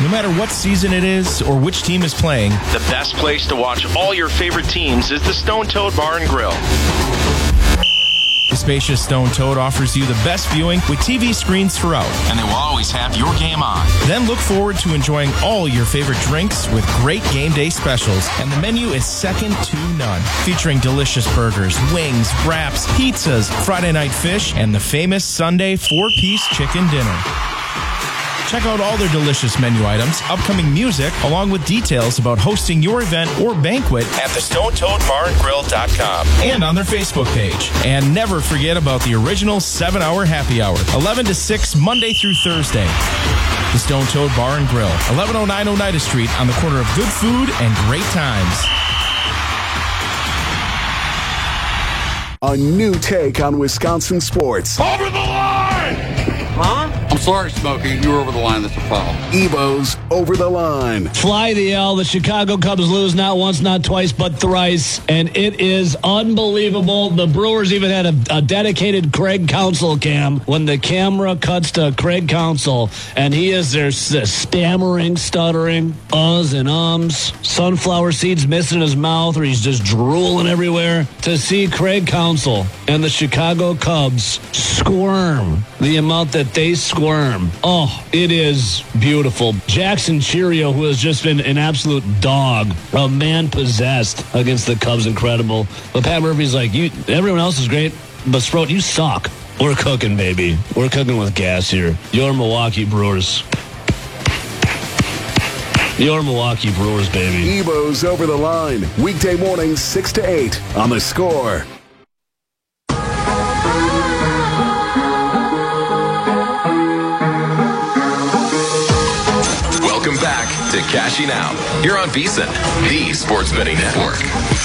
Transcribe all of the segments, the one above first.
No matter what season it is or which team is playing, the best place to watch all your favorite teams is the Stone Toad Bar and Grill. The spacious Stone Toad offers you the best viewing with TV screens throughout. And they will always have your game on. Then look forward to enjoying all your favorite drinks with great game day specials. And the menu is second to none. Featuring delicious burgers, wings, wraps, pizzas, Friday night fish, and the famous Sunday 4-piece chicken dinner. Check out all their delicious menu items, upcoming music, along with details about hosting your event or banquet at thestonetoadbarandgrill.com and on their Facebook page. And never forget about the original 7-hour happy hour, 11 to 6, Monday through Thursday. The Stone Toad Bar and Grill, 1109 Oneida Street, on the corner of good food and great times. A new take on Wisconsin sports. Over the line! Huh? I'm sorry, Smokey. You were over the line. That's a foul. Evo's Over the Line. Fly the L. The Chicago Cubs lose not once, not twice, but thrice. And it is unbelievable. The Brewers even had a dedicated Craig Counsell cam when the camera cuts to Craig Counsell. And he is there stammering, stuttering, uhs and ums, sunflower seeds missing his mouth, or he's just drooling everywhere. To see Craig Counsell and the Chicago Cubs squirm the amount that they squirm. Oh, it is beautiful. Jackson Cheerio, who has just been an absolute dog, a man possessed against the Cubs, incredible. But Pat Murphy's like, everyone else is great, but Sproat, you suck. We're cooking, baby. We're cooking with gas here. Your Milwaukee Brewers. Your Milwaukee Brewers, baby. Evo's Over the Line. Weekday mornings 6 to 8 on The Score. Welcome back to Cashing Out. You're on VSiN, the Sports Betting Network.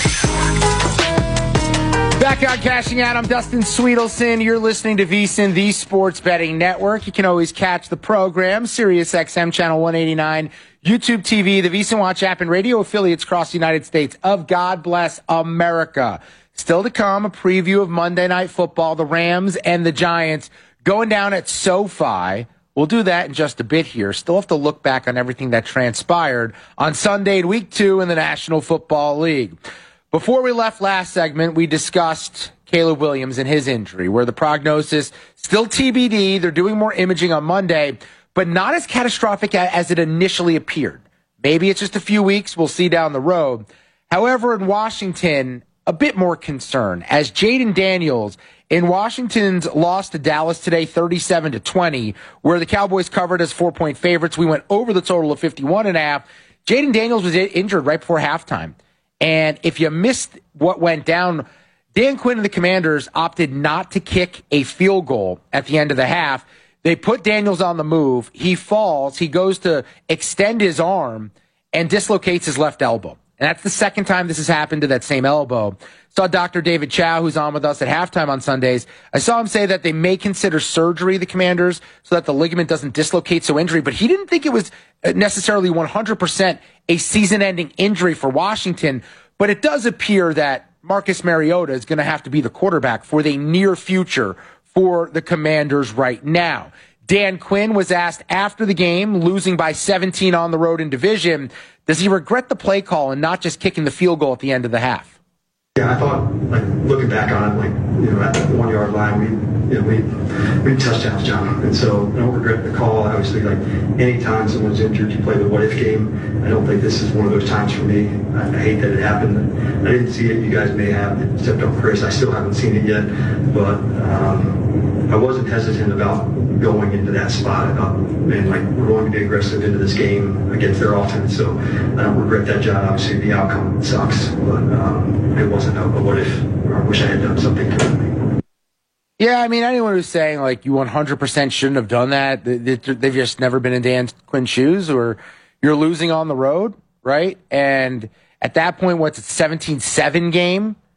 Back on Cashing Out, I'm Dustin Sweetelson. You're listening to VSiN, the Sports Betting Network. You can always catch the program, Sirius XM Channel 189, YouTube TV, the VSiN Watch app, and radio affiliates across the United States of God Bless America. Still to come, a preview of Monday Night Football, the Rams and the Giants going down at SoFi. We'll do that in just a bit here. Still have to look back on everything that transpired on Sunday in Week 2 in the National Football League. Before we left last segment, we discussed Caleb Williams and his injury, where the prognosis still TBD. They're doing more imaging on Monday, but not as catastrophic as it initially appeared. Maybe it's just a few weeks. We'll see down the road. However, in Washington, a bit more concern, as Jaden Daniels in Washington's loss to Dallas today, 37-20, where the Cowboys covered as 4-point favorites. We went over the total of 51.5. Jaden Daniels was injured right before halftime. And if you missed what went down, Dan Quinn and the Commanders opted not to kick a field goal at the end of the half. They put Daniels on the move. He falls. He goes to extend his arm and dislocates his left elbow. And that's the second time this has happened to that same elbow. Saw Dr. David Chow, who's on with us at halftime on Sundays. I saw him say that they may consider surgery, the Commanders, so that the ligament doesn't dislocate so injury. But he didn't think it was necessarily 100% a season-ending injury for Washington. But it does appear that Marcus Mariota is going to have to be the quarterback for the near future for the Commanders right now. Dan Quinn was asked after the game, losing by 17 on the road in division, does he regret the play call and not just kicking the field goal at the end of the half? Yeah, I thought, looking back on it, at the 1 yard line, we touchdowns, John. And so I don't regret the call. Obviously, anytime someone's injured, you play the what if game. I don't think this is one of those times for me. I hate that it happened. I didn't see it. You guys may have, except on Chris. I still haven't seen it yet. But I wasn't hesitant about going into that spot. I thought, we're going to be aggressive into this game against their offense. So I don't regret that, John. Obviously, the outcome sucks, but it wasn't a what if, or I wish I had done something differently. Yeah, anyone who's saying, you 100% shouldn't have done that, they've just never been in Dan Quinn's shoes, or you're losing on the road, right? And at that point, what's it, 17-7 game?